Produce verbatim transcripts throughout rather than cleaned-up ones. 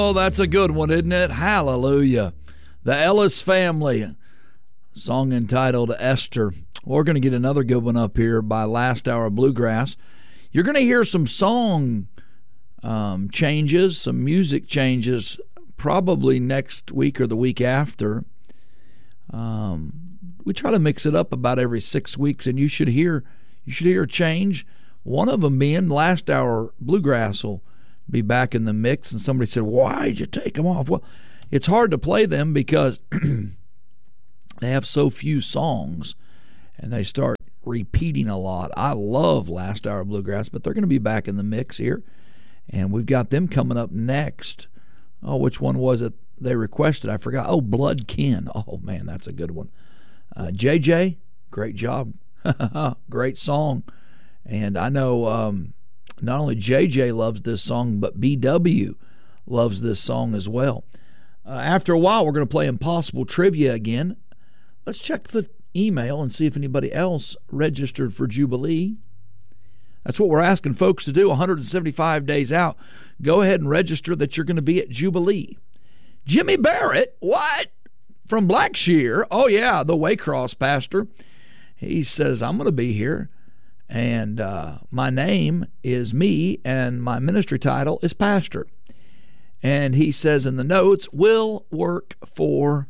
Oh, that's a good one, isn't it? Hallelujah. The Ellis Family, song entitled Esther. We're going to get another good one up here by Last Hour Bluegrass. You're going to hear some song um, changes, some music changes, probably next week or the week after. Um, we try to mix it up about every six weeks, and you should hear you should hear a change. One of them being Last Hour Bluegrass will be back in the mix. And somebody said, "Why did you take them off?" Well, it's hard to play them because they have so few songs, and they start repeating a lot. I love Last Hour Bluegrass, but they're going to be back in the mix here, and we've got them coming up next. Oh, which one was it they requested? I forgot. Oh, Blood Kin. Oh, man, that's a good one. Uh, J J, great job. Great song. And I know um, not only J J loves this song, but B W loves this song as well. Uh, after a while, we're going to play Impossible Trivia again. Let's check the email and see if anybody else registered for Jubilee. That's what we're asking folks to do one hundred seventy-five days out. Go ahead and register that you're going to be at Jubilee. Jimmy Barrett, what? From Blackshear. Oh, yeah, the Waycross pastor. He says, I'm going to be here, and uh, my name is me, and my ministry title is pastor. And he says in the notes, will work for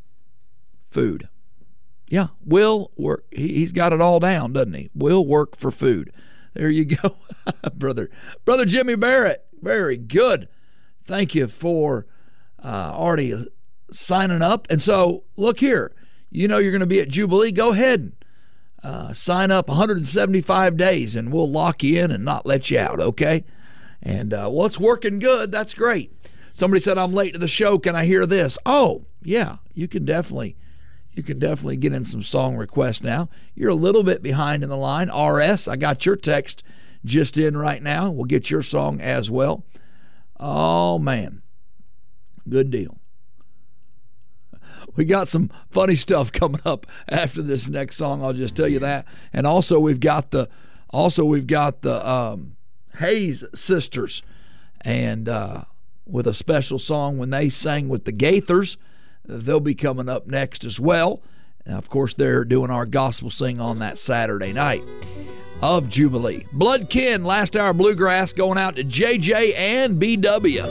food. Yeah, will work. He, he's got it all down, doesn't he? Will work for food. There you go, brother. Brother Jimmy Barrett, very good. Thank you for uh, already signing up. And so, look here. You know you're going to be at Jubilee. Go ahead and uh, sign up one hundred seventy-five days, and we'll lock you in and not let you out, okay? And, uh, well, it's working good. That's great. Somebody said, I'm late to the show. Can I hear this? Oh, yeah, you can definitely you can definitely get in some song requests now. You're a little bit behind in the line. R S, I got your text just in right now. We'll get your song as well. Oh, man. Good deal. We got some funny stuff coming up after this next song. I'll just tell you that. And also we've got the also we've got the um, Hayes sisters, and uh, with a special song when they sang with the Gaithers. They'll be coming up next as well. And of course, they're doing our gospel sing on that Saturday night of Jubilee. Blood Kin, Last Hour Bluegrass, going out to J J and B W.